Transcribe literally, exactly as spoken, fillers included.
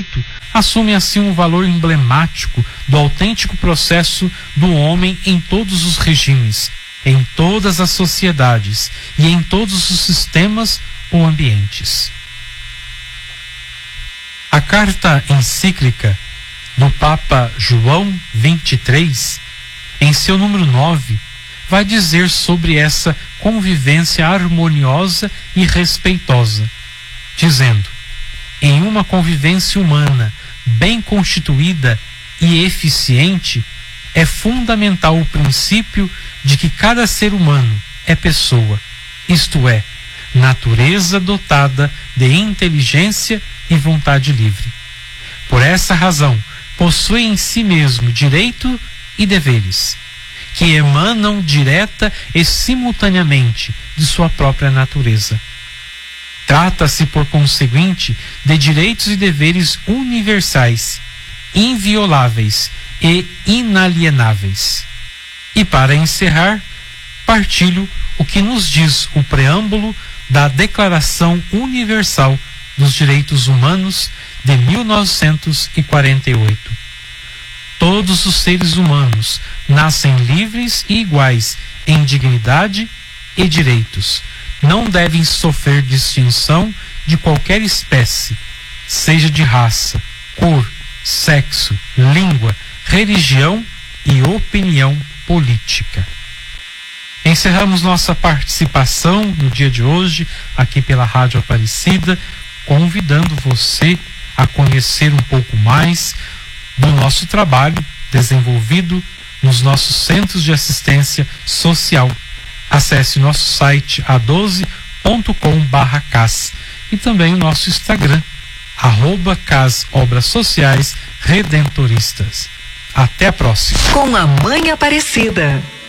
assume assim um valor emblemático do autêntico processo do homem em todos os regimes, em todas as sociedades e em todos os sistemas ou ambientes. A carta encíclica do Papa João vinte e três, em seu número nove, vai dizer sobre essa convivência harmoniosa e respeitosa, dizendo: em uma convivência humana bem constituída e eficiente, é fundamental o princípio de que cada ser humano é pessoa, isto é, natureza dotada de inteligência e vontade livre. Por essa razão, possui em si mesmo direito e deveres, que emanam direta e simultaneamente de sua própria natureza. Trata-se, por conseguinte, de direitos e deveres universais, invioláveis e inalienáveis. E para encerrar, partilho o que nos diz o preâmbulo da Declaração Universal dos Direitos Humanos de mil novecentos e quarenta e oito. Todos os seres humanos nascem livres e iguais em dignidade e direitos. Não devem sofrer distinção de qualquer espécie, seja de raça, cor, sexo, língua, religião e opinião política. Encerramos nossa participação no dia de hoje aqui pela Rádio Aparecida, convidando você a conhecer um pouco mais do nosso trabalho desenvolvido nos nossos centros de assistência social. Acesse nosso site a doze ponto com barra cas e também o nosso Instagram, arroba Cas Obras Sociais Redentoristas. Até a próxima. Com a Mãe Aparecida.